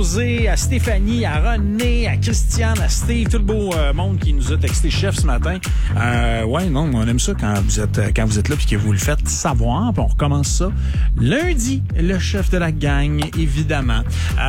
José, à Stéphanie, à René, à Christiane, à Steve, tout le beau monde qui nous a texté chef ce matin. On aime ça quand vous êtes là puis que vous le faites savoir. Puis on recommence ça lundi, le chef de la gang, évidemment.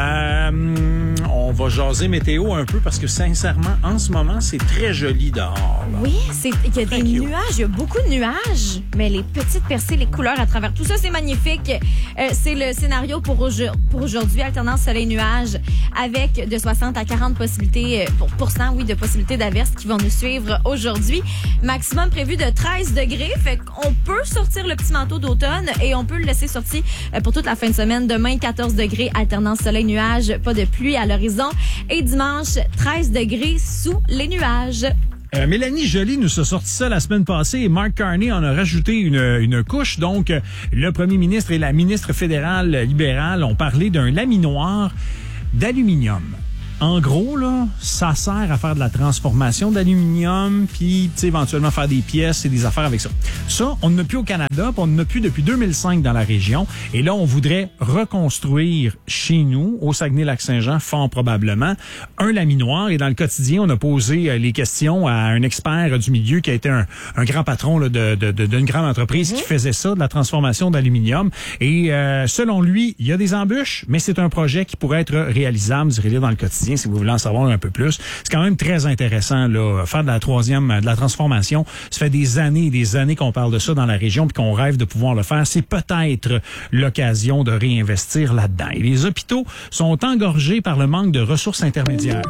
On va jaser météo un peu parce que sincèrement, en ce moment, c'est très joli dehors. Là. Oui, il y a des nuages, il y a beaucoup de nuages, mais les petites percées, les couleurs à travers tout ça, c'est magnifique. C'est le scénario pour aujourd'hui, alternance soleil-nuage, avec de 60 à 40 possibilités de possibilités d'averses qui vont nous suivre aujourd'hui. Maximum prévu de 13 degrés, fait qu'on peut sortir le petit manteau d'automne et on peut le laisser sortir pour toute la fin de semaine. Demain, 14 degrés, alternance soleil-nuage, pas de pluie à l'horizon. Et dimanche, 13 degrés sous les nuages. Mélanie Joly nous a sorti ça la semaine passée et Mark Carney en a rajouté une couche. Donc, le premier ministre et la ministre fédérale libérale ont parlé d'un laminoir d'aluminium. En gros, là, ça sert à faire de la transformation d'aluminium, puis éventuellement faire des pièces et des affaires avec ça. Ça, on n'en a plus au Canada, puis on n'en a plus depuis 2005 dans la région. Et là, on voudrait reconstruire chez nous, au Saguenay-Lac-Saint-Jean, fort probablement, un laminoir. Et dans le quotidien, on a posé les questions à un expert du milieu qui a été un grand patron là, d'une grande entreprise qui faisait ça, de la transformation d'aluminium. Et selon lui, il y a des embûches, mais c'est un projet qui pourrait être réalisable, vous irez dans le quotidien si vous voulez en savoir un peu plus. C'est quand même très intéressant, là, faire de la transformation. Ça fait des années et des années qu'on parle de ça dans la région puis qu'on rêve de pouvoir le faire. C'est peut-être l'occasion de réinvestir là-dedans. Et les hôpitaux sont engorgés par le manque de ressources intermédiaires.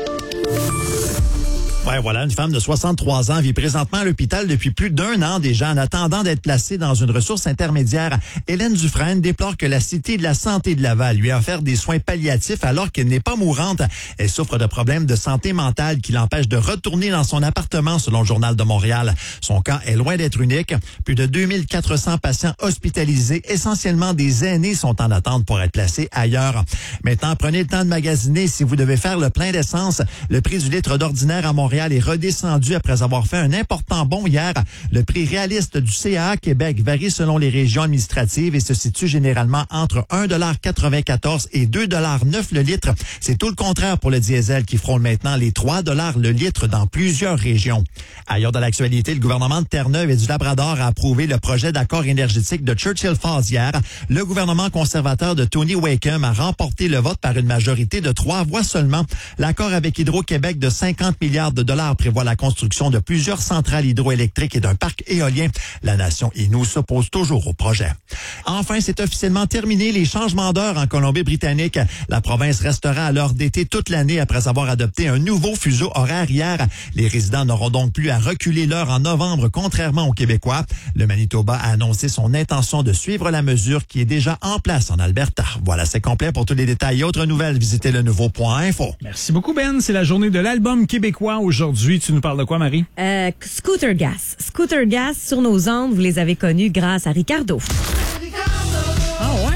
Ouais, voilà, une femme de 63 ans vit présentement à l'hôpital depuis plus d'1 an déjà en attendant d'être placée dans une ressource intermédiaire. Hélène Dufresne déplore que la Cité de la Santé de Laval lui a offert des soins palliatifs alors qu'elle n'est pas mourante. Elle souffre de problèmes de santé mentale qui l'empêchent de retourner dans son appartement, selon le Journal de Montréal. Son cas est loin d'être unique. Plus de 2400 patients hospitalisés, essentiellement des aînés, sont en attente pour être placés ailleurs. Maintenant, prenez le temps de magasiner si vous devez faire le plein d'essence. Le prix du litre d'ordinaire à Montréal est redescendu après avoir fait un important bond hier. Le prix réaliste du CA Québec varie selon les régions administratives et se situe généralement entre 1,94 et 2,09 le litre. C'est tout le contraire pour le diesel qui frôle maintenant les 3 le litre dans plusieurs régions. Ailleurs dans l'actualité, le gouvernement de Terre-Neuve et du Labrador a approuvé le projet d'accord énergétique de Churchill Falls hier. Le gouvernement conservateur de Tony Wakeham a remporté le vote par une majorité de 3 voix seulement. L'accord avec Hydro-Québec de 50 milliards de dollars prévoit la construction de plusieurs centrales hydroélectriques et d'un parc éolien. La nation Innu s'oppose toujours au projet. Enfin, c'est officiellement terminé les changements d'heure en Colombie-Britannique. La province restera à l'heure d'été toute l'année après avoir adopté un nouveau fuseau horaire hier. Les résidents n'auront donc plus à reculer l'heure en novembre, contrairement aux Québécois. Le Manitoba a annoncé son intention de suivre la mesure qui est déjà en place en Alberta. Voilà, c'est complet. Pour tous les détails et autres nouvelles, visitez le nouveau.info. Merci beaucoup, Ben. C'est la journée de l'album québécois aujourd'hui. Tu nous parles de quoi, Marie? Scooter Gas. Scooter Gas, sur nos ondes, vous les avez connus grâce à Ricardo. Ah ouais?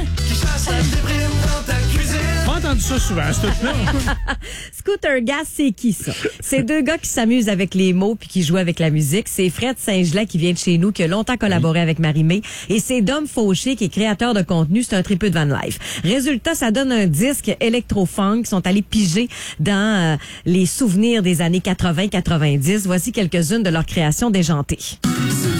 Pas entendu ça souvent, ce truc-là. Scooter Gas, c'est qui ça? C'est 2 gars qui s'amusent avec les mots puis qui jouent avec la musique. C'est Fred Saint-Gelais qui vient de chez nous, qui a longtemps collaboré avec Marie-Mé. Et c'est Dom Fauché qui est créateur de contenu. C'est un tripeux de van life. Résultat, ça donne un disque électro-funk qui sont allés piger dans les souvenirs des années 80-90. Voici quelques-unes de leurs créations déjantées.